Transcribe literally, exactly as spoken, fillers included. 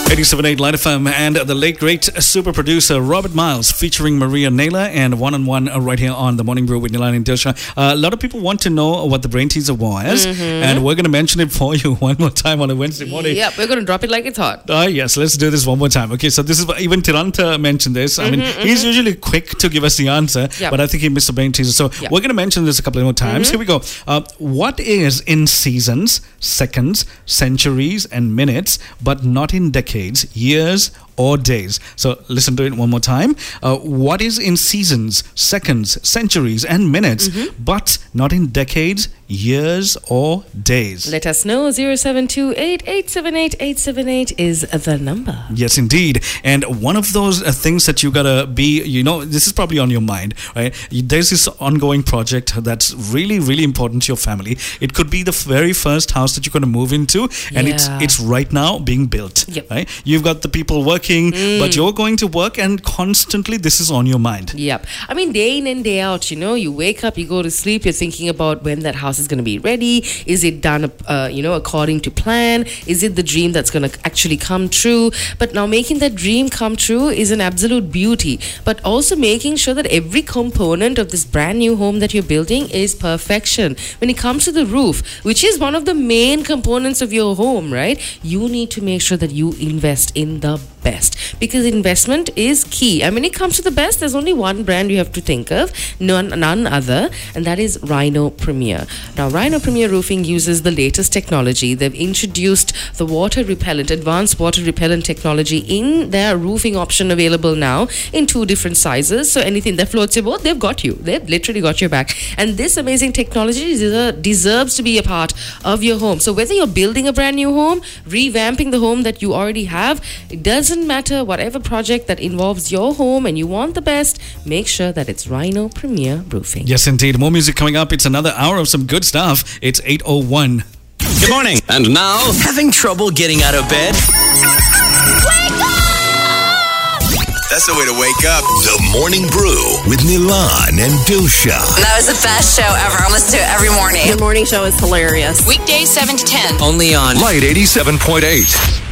eighty-seven point eight Light F M and the late great super producer Robert Miles featuring Maria Naylor and one on one right here on the Morning Brew with Nilan and Dilsha. Uh, a lot of people want to know what the brain teaser was, mm-hmm. and we're going to mention it for you one more time on a Wednesday morning. Yep, we're going to drop it like it's hot. Uh, yes, let's do this one more time. Okay, so this is what even Tiranta mentioned this. I mm-hmm, mean, mm-hmm. he's usually quick to give us the answer, yep. but I think he missed the brain teaser. So yep. we're going to mention this a couple of more times. Mm-hmm. Here we go. Uh, what is in seasons, seconds, centuries, and minutes, but not in decades, years, or days? So listen to it one more time. Uh, what is in seasons, seconds, centuries, and minutes, mm-hmm. but not in decades, years, or days? Let us know. zero seven two eight, eight seven eight, eight seven eight is the number. Yes, indeed. And one of those uh, things that you gotta be, you know, this is probably on your mind, right? There's this ongoing project that's really, really important to your family. It could be the very first house that you're going to move into, and yeah. it's it's right now being built. Yep. Right? You've got the people working, mm. but you're going to work, and constantly this is on your mind. Yep. I mean, day in and day out, you know, you wake up, you go to sleep, you're thinking about when that house is going to be ready. Is it done, uh, you know, according to plan? Is it the dream that's going to actually come true? But now making that dream come true is an absolute beauty. But also making sure that every component of this brand new home that you're building is perfection. When it comes to the roof, which is one of the main components of your home, right? You need to make sure that you invest in the best, because investment is key. And when it comes to the best, there's only one brand you have to think of, none, none other, and that is Rhino Premier. Now, Rhino Premier Roofing uses the latest technology. They've introduced the water repellent, advanced water repellent technology in their roofing option available now in two different sizes. So anything that floats your boat, they've got you. They've literally got your back. And this amazing technology deserves to be a part of your home. So whether you're building a brand new home, revamping the home that you already have, it doesn't matter. Whatever project that involves your home and you want the best, make sure that it's Rhino Premier Roofing. Yes, indeed. More music coming up. It's another hour of some good stuff. It's eight oh one. Good morning. And now, having trouble getting out of bed? Wake up! That's the way to wake up. The Morning Brew with Nilan and Dilsha. That was the best show ever. I listen to it every morning. The morning show is hilarious. Weekdays seven to ten. Only on Light eighty-seven point eight.